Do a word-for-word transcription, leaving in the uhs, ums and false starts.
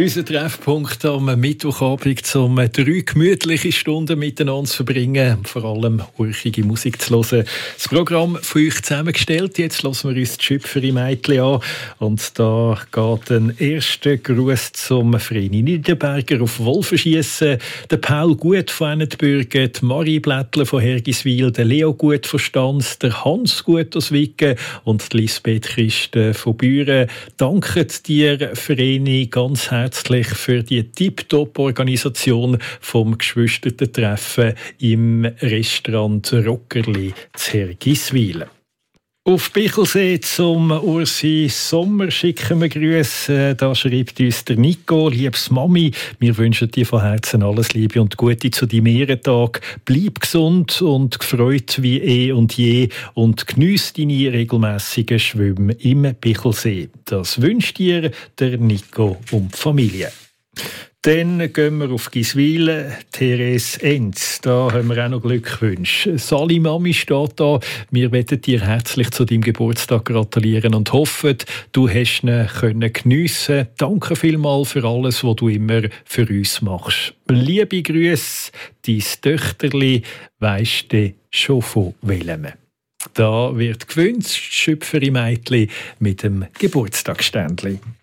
Unser Treffpunkt am Mittwochabend, um drei gemütliche Stunden miteinander zu verbringen, vor allem urchige Musik zu hören. Das Programm für euch zusammengestellt. Jetzt hören wir uns die Schöpferi-Mädchen an. Und da geht ein erster Gruß zum Vreni Niederberger auf Wolfenschiessen, der Paul Gut von Ennetbürgen, die Marie Blättler von Hergiswil, der Leo Gut von Stanz, der Hans Gut aus Wicken und die Lisbeth Christen von Büren. Danke dir, Vreni, ganz herzlich für die Tip-Top-Organisation vom Geschwistertreffen im Restaurant Rockerli zu Hergiswil. Auf Bichelsee zum Ursi Sommer schicken wir Grüße. Da schreibt uns der Nico: Liebes Mami, wir wünschen dir von Herzen alles Liebe und Gute zu deinem Ehrentag. Bleib gesund und gefreut wie eh und je und geniess deine regelmäßigen Schwimmen im Bichelsee. Das wünscht dir der Nico und die Familie. Dann gehen wir auf Giswil, Therese Enz. Da haben wir auch noch Glückwünsche. Sali Mami steht da. Wir wollen dir herzlich zu deinem Geburtstag gratulieren und hoffen, du hast ihn können geniessen. Danke vielmals für alles, was du immer für uns machst. Liebe Grüße, dein Töchterli weisst du schon von welchem. Da wird gewünscht, Schöpferi-Mädchen mit dem Geburtstagsständli.